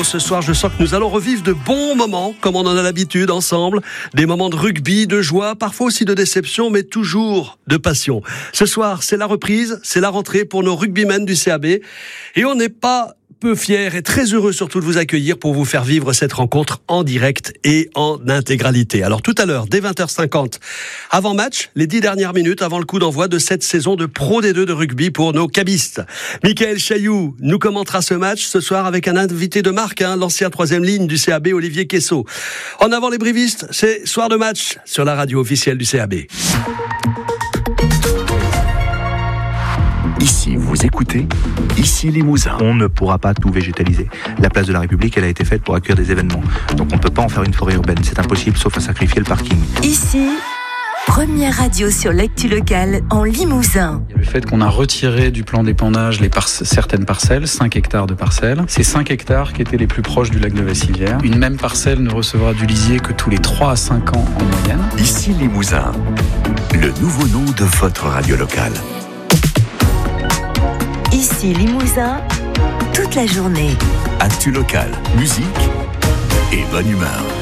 Ce soir, je sens que nous allons revivre de bons moments, comme on en a l'habitude ensemble. Des moments de rugby, de joie, parfois aussi de déception, mais toujours de passion. Ce soir, c'est la reprise, c'est la rentrée pour nos rugbymen du CAB. Et on n'est pas peu fiers et très heureux surtout de vous accueillir pour vous faire vivre cette rencontre en direct et en intégralité. Alors tout à l'heure, dès 20h50, avant match, les 10 dernières minutes avant le coup d'envoi de cette saison de Pro D2 de rugby pour nos cabistes. Michael Chailloux nous commentera ce match ce soir avec un invité de marque, l'ancien 3e ligne du CAB, Olivier Quessot. En avant les brivistes, c'est soir de match sur la radio officielle du CAB. Ici, vous écoutez, ici Limousin. On ne pourra pas tout végétaliser. La place de la République, elle a été faite pour accueillir des événements. Donc on ne peut pas en faire une forêt urbaine. C'est impossible, sauf à sacrifier le parking. Ici, première radio sur l'actu locale en Limousin. Le fait qu'on a retiré du plan d'épandage certaines parcelles, 5 hectares de parcelles. C'est 5 hectares qui étaient les plus proches du lac de Vassivière. Une même parcelle ne recevra du lisier que tous les 3 à 5 ans en moyenne. Ici Limousin, le nouveau nom de votre radio locale. Ici Limousin, toute la journée. Actu locale, musique et bonne humeur.